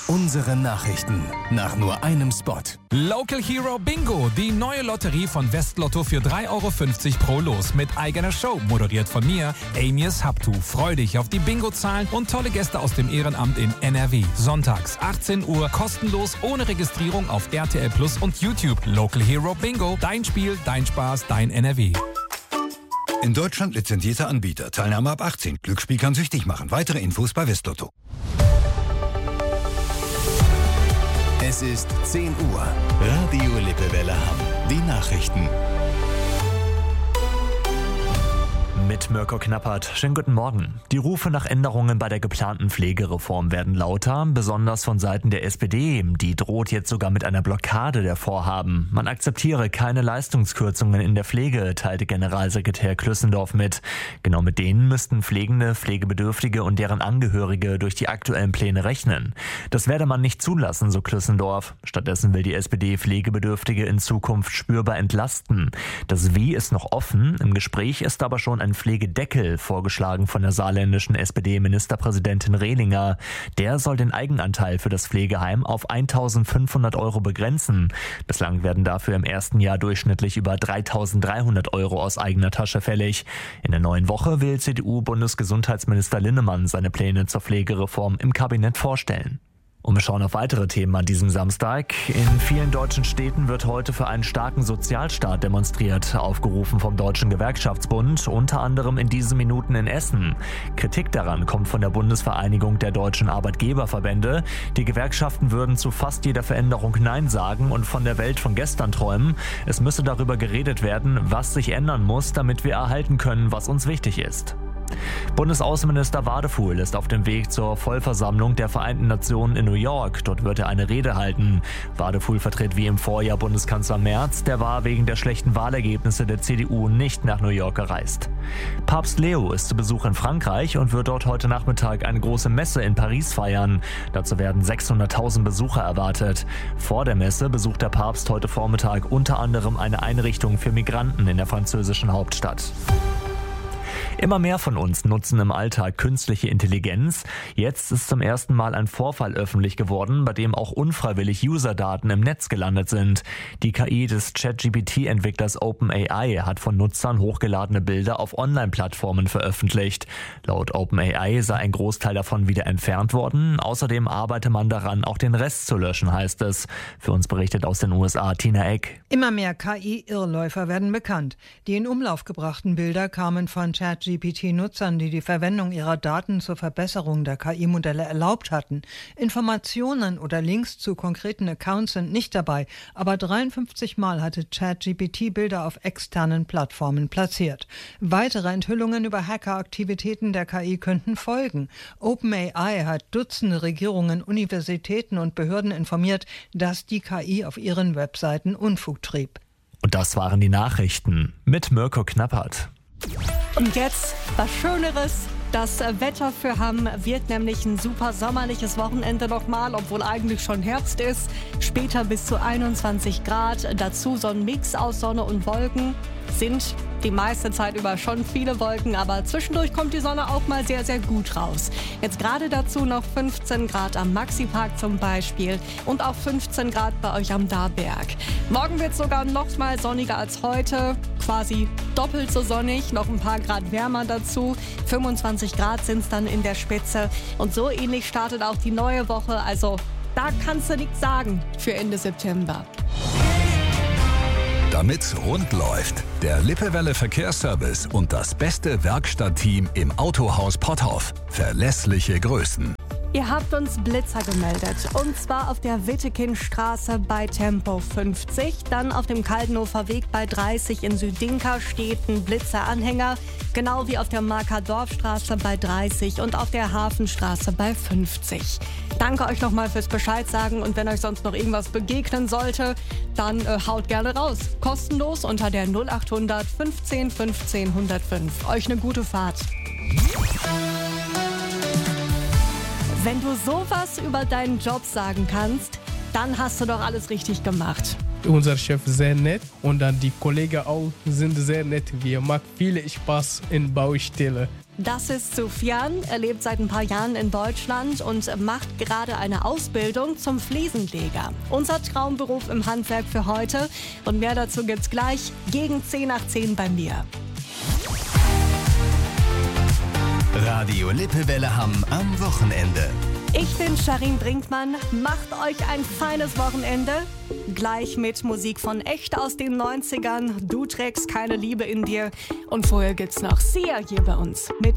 Unsere Nachrichten nach nur einem Spot. Local Hero Bingo, die neue Lotterie von Westlotto für 3,50 € pro Los mit eigener Show, moderiert von mir, Amias Habtu. Freu dich auf die Bingo-Zahlen und tolle Gäste aus dem Ehrenamt in NRW. Sonntags 18 Uhr, kostenlos, ohne Registrierung auf RTL Plus und YouTube. Local Hero Bingo, dein Spiel, dein Spaß, dein NRW. In Deutschland lizenzierter Anbieter. Teilnahme ab 18. Glücksspiel kann süchtig machen. Weitere Infos bei Westlotto. Es ist 10 Uhr. Radio Lippewelle Hamm. Die Nachrichten. Mit Mirko Knappert. Schönen guten Morgen. Die Rufe nach Änderungen bei der geplanten Pflegereform werden lauter, besonders von Seiten der SPD. Die droht jetzt sogar mit einer Blockade der Vorhaben. Man akzeptiere keine Leistungskürzungen in der Pflege, teilte Generalsekretär Klüssendorf mit. Genau mit denen müssten Pflegende, Pflegebedürftige und deren Angehörige durch die aktuellen Pläne rechnen. Das werde man nicht zulassen, so Klüssendorf. Stattdessen will die SPD Pflegebedürftige in Zukunft spürbar entlasten. Das Wie ist noch offen. Im Gespräch ist aber schon ein Pflegedeckel vorgeschlagen von der saarländischen SPD-Ministerpräsidentin Rehlinger. Der soll den Eigenanteil für das Pflegeheim auf 1.500 € begrenzen. Bislang werden dafür im ersten Jahr durchschnittlich über 3.300 € aus eigener Tasche fällig. In der neuen Woche will CDU-Bundesgesundheitsminister Linnemann seine Pläne zur Pflegereform im Kabinett vorstellen. Und wir schauen auf weitere Themen an diesem Samstag. In vielen deutschen Städten wird heute für einen starken Sozialstaat demonstriert, aufgerufen vom Deutschen Gewerkschaftsbund, unter anderem in diesen Minuten in Essen. Kritik daran kommt von der Bundesvereinigung der deutschen Arbeitgeberverbände. Die Gewerkschaften würden zu fast jeder Veränderung Nein sagen und von der Welt von gestern träumen. Es müsse darüber geredet werden, was sich ändern muss, damit wir erhalten können, was uns wichtig ist. Bundesaußenminister Wadefuhl ist auf dem Weg zur Vollversammlung der Vereinten Nationen in New York. Dort wird er eine Rede halten. Wadefuhl vertritt wie im Vorjahr Bundeskanzler Merz. Der war wegen der schlechten Wahlergebnisse der CDU nicht nach New York gereist. Papst Leo ist zu Besuch in Frankreich und wird dort heute Nachmittag eine große Messe in Paris feiern. Dazu werden 600.000 Besucher erwartet. Vor der Messe besucht der Papst heute Vormittag unter anderem eine Einrichtung für Migranten in der französischen Hauptstadt. Immer mehr von uns nutzen im Alltag künstliche Intelligenz. Jetzt ist zum ersten Mal ein Vorfall öffentlich geworden, bei dem auch unfreiwillig Userdaten im Netz gelandet sind. Die KI des ChatGPT-Entwicklers OpenAI hat von Nutzern hochgeladene Bilder auf Online-Plattformen veröffentlicht. Laut OpenAI sei ein Großteil davon wieder entfernt worden. Außerdem arbeite man daran, auch den Rest zu löschen, heißt es. Für uns berichtet aus den USA Tina Eck. Immer mehr KI-Irrläufer werden bekannt. Die in Umlauf gebrachten Bilder kamen von ChatGPT-Nutzern, die die Verwendung ihrer Daten zur Verbesserung der KI-Modelle erlaubt hatten. Informationen oder Links zu konkreten Accounts sind nicht dabei, aber 53 Mal hatte ChatGPT Bilder auf externen Plattformen platziert. Weitere Enthüllungen über Hackeraktivitäten der KI könnten folgen. OpenAI hat Dutzende Regierungen, Universitäten und Behörden informiert, dass die KI auf ihren Webseiten Unfug trieb. Und das waren die Nachrichten mit Mirko Knappert. Und jetzt was Schöneres. Das Wetter für Hamm wird nämlich ein super sommerliches Wochenende nochmal, obwohl eigentlich schon Herbst ist. Später bis zu 21 Grad. Dazu so ein Mix aus Sonne und Wolken. Sind die meiste Zeit über schon viele Wolken, aber zwischendurch kommt die Sonne auch mal sehr, sehr gut raus. Jetzt gerade dazu noch 15 Grad am Maxi-Park zum Beispiel und auch 15 Grad bei euch am Darberg. Morgen wird es sogar noch mal sonniger als heute, quasi doppelt so sonnig, noch ein paar Grad wärmer dazu. 25 Grad sind es dann in der Spitze und so ähnlich startet auch die neue Woche, also da kannst du nichts sagen für Ende September. Damit's rund läuft, der Lippewelle Verkehrsservice und das beste Werkstattteam im Autohaus Potthoff. Verlässliche Größen. Ihr habt uns Blitzer gemeldet, und zwar auf der Wittekindstraße bei Tempo 50, dann auf dem Kaldenhofer Weg bei 30 in Südinka steht ein Blitzeranhänger, genau wie auf der Marker Dorfstraße bei 30 und auf der Hafenstraße bei 50. Danke euch nochmal fürs Bescheid sagen und wenn euch sonst noch irgendwas begegnen sollte, dann haut gerne raus. Kostenlos unter der 0800 15 15 105. Euch eine gute Fahrt. Wenn du sowas über deinen Job sagen kannst, dann hast du doch alles richtig gemacht. Unser Chef sehr nett und dann die Kollegen auch sind sehr nett. Wir machen viel Spaß in Baustelle. Das ist Sufjan. Er lebt seit ein paar Jahren in Deutschland und macht gerade eine Ausbildung zum Fliesenleger. Unser Traumberuf im Handwerk für heute. Und mehr dazu gibt's gleich gegen 10:10 bei mir. Radio Lippewelle Hamm am Wochenende. Ich bin Sharin Brinkmann. Macht euch ein feines Wochenende. Gleich mit Musik von Echt aus den 90ern. Du trägst keine Liebe in dir. Und vorher gibt's noch Sia hier bei uns mit